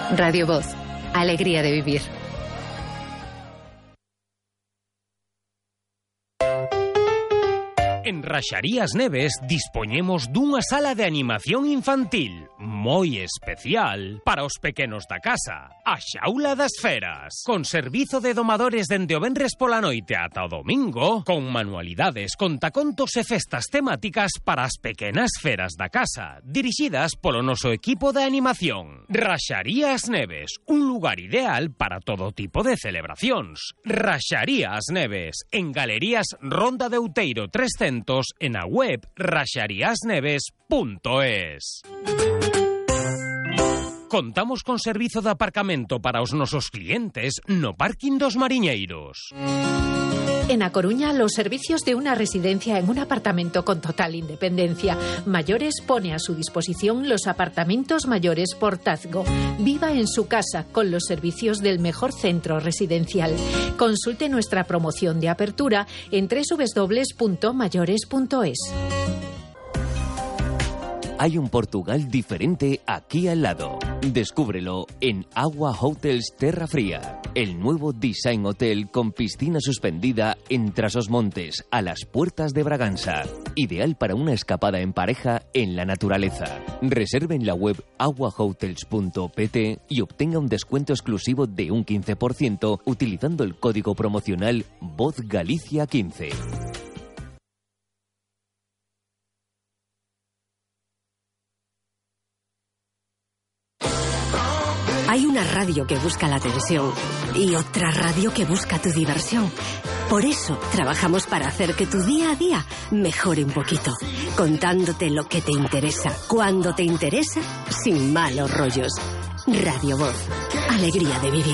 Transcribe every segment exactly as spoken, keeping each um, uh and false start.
Radio Voz. Alegría de vivir. En Raxarías Neves dispoñemos dunha sala de animación infantil moi especial para os pequenos da casa, a Xaula das Feras, con servizo de domadores dende o venres pola noite ata o domingo, con manualidades, contacontos e festas temáticas para as pequenas feras da casa, dirixidas polo noso equipo de animación. Raxarías Neves, un lugar ideal para todo tipo de celebracións. Raxarías Neves, en Galerías Ronda de Outeiro trescentos, en a web raxarías neves punto es. Contamos con servizo de aparcamento para os nosos clientes no parking dos Mariñeiros. En A Coruña, los servicios de una residencia en un apartamento con total independencia. Mayores pone a su disposición los apartamentos mayores Portazgo. Viva en su casa con los servicios del mejor centro residencial. Consulte nuestra promoción de apertura en doble u doble u doble u punto mayores punto es. Hay un Portugal diferente aquí al lado. Descúbrelo en Agua Hotels Terra Fría, el nuevo design hotel con piscina suspendida en Trasosmontes, a las puertas de Braganza. Ideal para una escapada en pareja en la naturaleza. Reserve en la web agua hotels punto pt y obtenga un descuento exclusivo de un quince por ciento utilizando el código promocional Voz Galicia quince. Hay una radio que busca la atención y otra radio que busca tu diversión. Por eso trabajamos para hacer que tu día a día mejore un poquito, contándote lo que te interesa, cuando te interesa, sin malos rollos. Radio Voz. Alegría de vivir.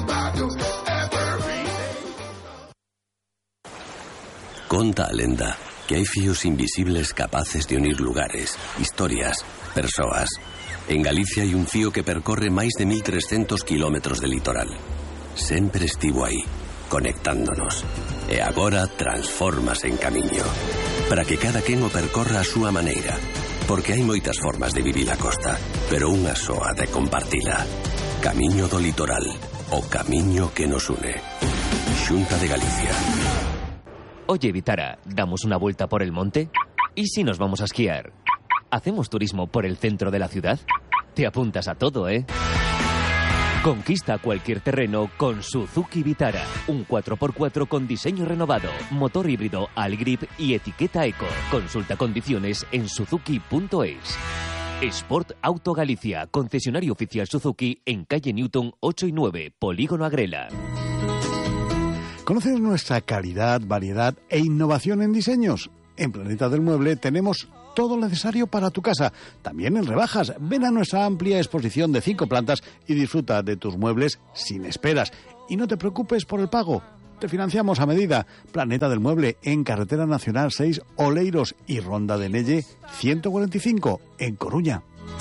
Conta a lenda que hai fíos invisibles capaces de unir lugares, historias, persoas. En Galicia hai un fío que percorre máis de mil trescentos kilómetros de litoral. Sempre estivo aí, conectándonos. E agora transfórmase en camiño. Para que cada quen o percorra a súa maneira. Porque hai moitas formas de vivir a costa, pero unha soa de compartila. Camiño do litoral, o camiño que nos une. Xunta de Galicia. Oye, Vitara, ¿damos una vuelta por el monte? ¿Y si nos vamos a esquiar? ¿Hacemos turismo por el centro de la ciudad? Te apuntas a todo, ¿eh? Conquista cualquier terreno con Suzuki Vitara. Un cuatro por cuatro con diseño renovado, motor híbrido Algrip y etiqueta Eco. Consulta condiciones en suzuki punto es. Sport Auto Galicia, concesionario oficial Suzuki en calle Newton ocho y nueve, Polígono Agrela. ¿Conoces nuestra calidad, variedad e innovación en diseños? En Planeta del Mueble tenemos todo lo necesario para tu casa. También en rebajas. Ven a nuestra amplia exposición de cinco plantas y disfruta de tus muebles sin esperas. Y no te preocupes por el pago. Te financiamos a medida. Planeta del Mueble en Carretera Nacional seis, Oleiros y Ronda de Nelle ciento cuarenta y cinco en Coruña.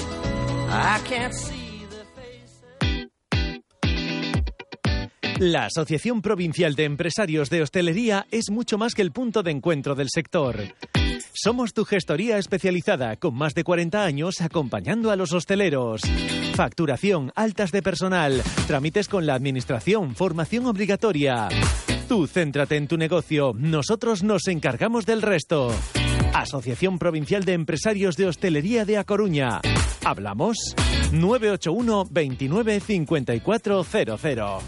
La Asociación Provincial de Empresarios de Hostelería es mucho más que el punto de encuentro del sector. Somos tu gestoría especializada, con más de cuarenta años acompañando a los hosteleros. Facturación, altas de personal, trámites con la administración, formación obligatoria. Tú céntrate en tu negocio, nosotros nos encargamos del resto. Asociación Provincial de Empresarios de Hostelería de A Coruña. ¿Hablamos? nueve ocho uno, veintinueve, cincuenta y cuatro cero cero.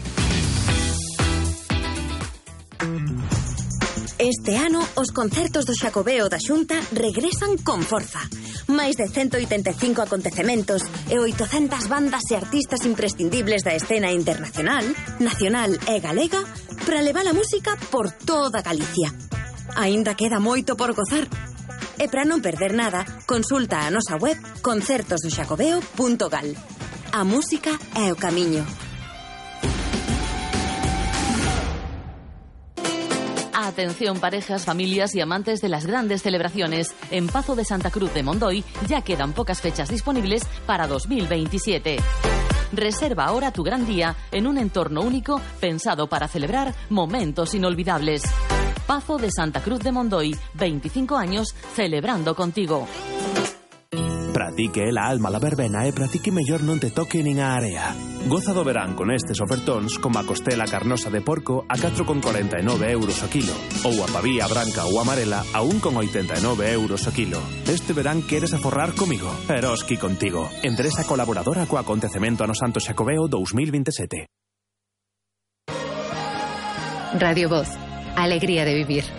Este ano, os concertos do Xacobeo da Xunta regresan con forza. Máis de ciento oitenta e cinco acontecementos e oitocentas bandas e artistas imprescindibles da escena internacional, nacional e galega para levar a música por toda Galicia. Aínda queda moito por gozar. E para non perder nada, consulta a nosa web concertos do xacobeo punto gal. A música é o camiño. Atención parejas, familias y amantes de las grandes celebraciones. En Pazo de Santa Cruz de Mondoy ya quedan pocas fechas disponibles para dos mil veintisiete. Reserva ahora tu gran día en un entorno único pensado para celebrar momentos inolvidables. Pazo de Santa Cruz de Mondoy, veinticinco años celebrando contigo. Pradilla ti que é a alma da verbena e para ti que mellor non te toque nin a area. Goza do verán con estes ofertóns como a costela carnosa de porco a catro con corenta e nove euros o kilo ou a pavía branca ou amarela a un con oitenta e nove euros o kilo. Este verán queres aforrar comigo? Eroski contigo. Empresa colaboradora co acontecemento ano Santo Xacobeo dous mil veintisiete. Radio Voz. Alegría de vivir.